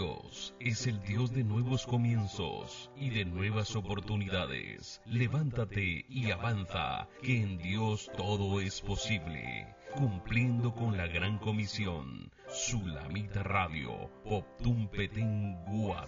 Dios es el Dios de nuevos comienzos y de nuevas oportunidades. Levántate y avanza, que en Dios todo es posible. Cumpliendo con la gran comisión. Sulamita Radio, Poptum Petén Guate.